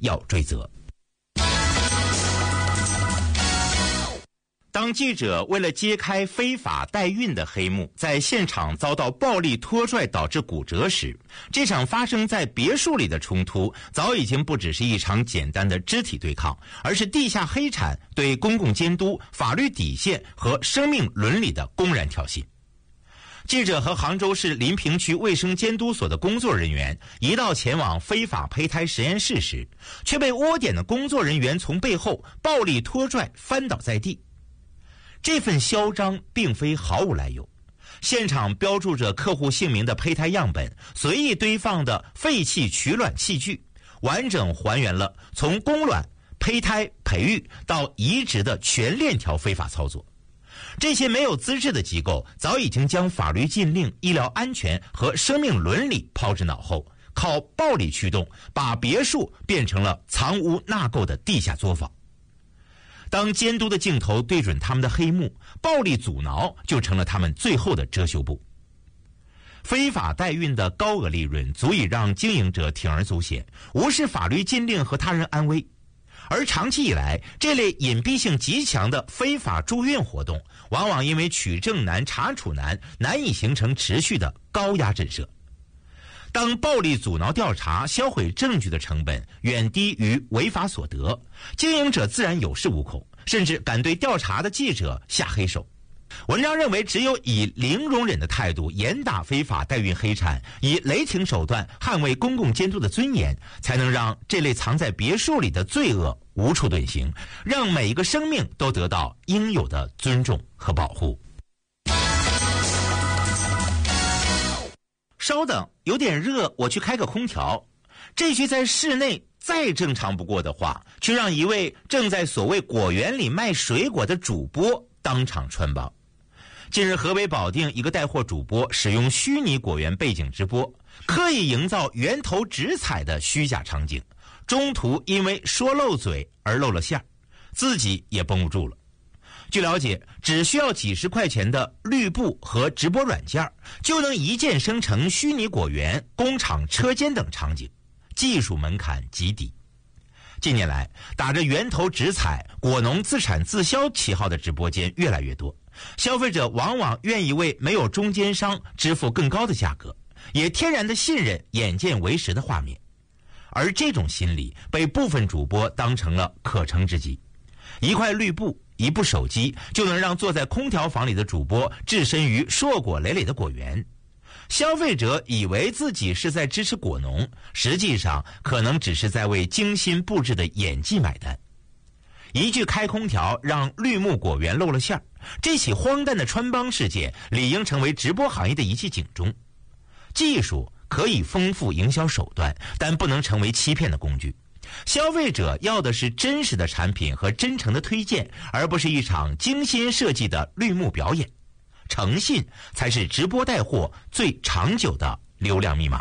要追责。当记者为了揭开非法代孕的黑幕，在现场遭到暴力拖拽导致骨折时，这场发生在别墅里的冲突早已经不只是一场简单的肢体对抗，而是地下黑产对公共监督、法律底线和生命伦理的公然挑衅。记者和杭州市临平区卫生监督所的工作人员一道前往非法胚胎实验室时，却被窝点的工作人员从背后暴力拖拽翻倒在地。这份嚣张并非毫无来由，现场标注着客户姓名的胚胎样本，随意堆放的废弃取卵器具，完整还原了从供卵、胚胎培育到移植的全链条非法操作。这些没有资质的机构早已经将法律禁令、医疗安全和生命伦理抛之脑后，靠暴力驱动，把别墅变成了藏污纳垢的地下作坊。当监督的镜头对准他们的黑幕，暴力阻挠就成了他们最后的遮羞布。非法代孕的高额利润足以让经营者铤而走险，无视法律禁令和他人安危。而长期以来，这类隐蔽性极强的非法助孕活动，往往因为取证难、查处难，难以形成持续的高压震慑。当暴力阻挠调查、销毁证据的成本远低于违法所得，经营者自然有恃无恐，甚至敢对调查的记者下黑手。文章认为，只有以零容忍的态度严打非法代孕黑产，以雷霆手段捍卫公共监督的尊严，才能让这类藏在别墅里的罪恶无处遁形，让每一个生命都得到应有的尊重和保护。稍等，有点热，我去开个空调。这句在室内再正常不过的话，却让一位正在所谓果园里卖水果的主播当场穿帮。近日，河北保定一个带货主播使用虚拟果园背景直播，刻意营造源头直采的虚假场景，中途因为说漏嘴而露了馅儿，自己也绷不住了。据了解，只需要几十块钱的绿布和直播软件，就能一键生成虚拟果园、工厂、车间等场景，技术门槛极低。近年来，打着源头直采、果农自产自销旗号的直播间越来越多，消费者往往愿意为没有中间商支付更高的价格，也天然的信任眼见为实的画面。而这种心理被部分主播当成了可乘之机，一块绿布、一部手机就能让坐在空调房里的主播置身于硕果累累的果园。消费者以为自己是在支持果农，实际上可能只是在为精心布置的演技买单。一句开空调让绿幕果园露了馅儿，这起荒诞的穿帮事件理应成为直播行业的一记警钟。技术可以丰富营销手段，但不能成为欺骗的工具。消费者要的是真实的产品和真诚的推荐，而不是一场精心设计的绿幕表演。诚信才是直播带货最长久的流量密码。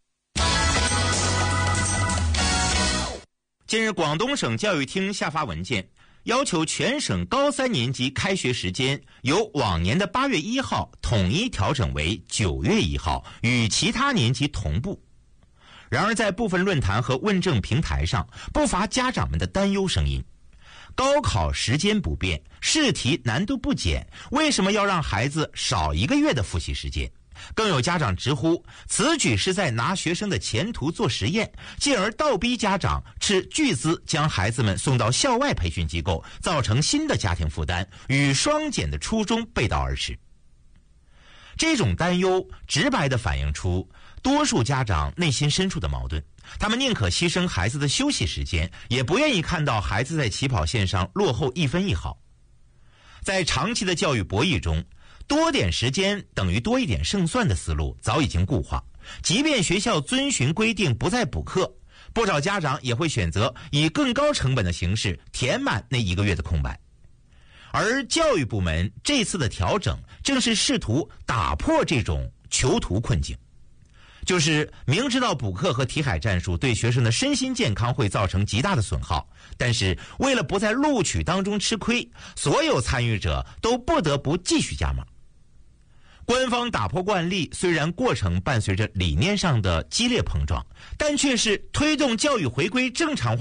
近日，广东省教育厅下发文件，要求全省高3年级开学时间由往年的8月1号统一调整为9月1号，与其他年级同步。然而，在部分论坛和问政平台上，不乏家长们的担忧声音。高考时间不变，试题难度不减，为什么要让孩子少1个月的复习时间？更有家长直呼，此举是在拿学生的前途做实验，进而倒逼家长斥巨资将孩子们送到校外培训机构，造成新的家庭负担，与双减的初衷背道而驰。这种担忧直白地反映出多数家长内心深处的矛盾，他们宁可牺牲孩子的休息时间，也不愿意看到孩子在起跑线上落后1分1毫。在长期的教育博弈中，多点时间等于多一点胜算的思路早已经固化，即便学校遵循规定不再补课，不少家长也会选择以更高成本的形式填满那1个月的空白。而教育部门这次的调整，正是试图打破这种囚徒困境。就是明知道补课和题海战术对学生的身心健康会造成极大的损耗，但是为了不在录取当中吃亏，所有参与者都不得不继续加码。官方打破惯例，虽然过程伴随着理念上的激烈碰撞，但却是推动教育回归正常化